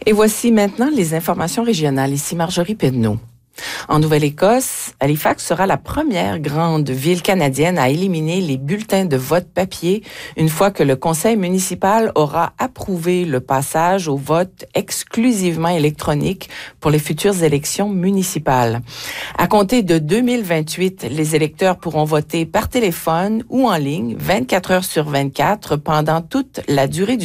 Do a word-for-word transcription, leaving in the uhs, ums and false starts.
Et voici maintenant les informations régionales. Ici Marjorie Pedneau. En Nouvelle-Écosse, Halifax sera la première grande ville canadienne à éliminer les bulletins de vote papier une fois que le conseil municipal aura approuvé le passage au vote exclusivement électronique pour les futures élections municipales. À compter de deux mille vingt-huit, les électeurs pourront voter par téléphone ou en ligne vingt-quatre heures sur vingt-quatre pendant toute la durée du